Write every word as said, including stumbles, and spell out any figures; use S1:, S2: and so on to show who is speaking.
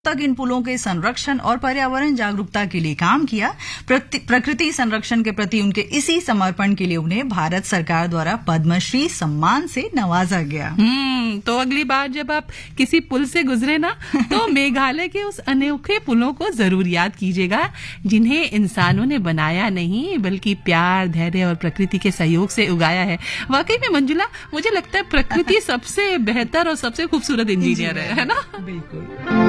S1: तक इन पुलों के संरक्षण और पर्यावरण जागरूकता के लिए काम किया। प्रकृति संरक्षण के प्रति उनके इसी समर्पण के लिए उन्हें भारत सरकार द्वारा पद्मश्री सम्मान से नवाजा गया।
S2: हम्म तो अगली बार जब आप किसी पुल से गुजरे ना तो मेघालय के उस अनोखे पुलों को जरूर याद कीजिएगा, जिन्हें इंसानों ने बनाया नहीं बल्कि प्यार, धैर्य और प्रकृति के सहयोग से उगाया है। वाकई में मंजुला, मुझे लगता है प्रकृति सबसे बेहतर और सबसे खूबसूरत इंजीनियर है, है ना?
S1: बिल्कुल।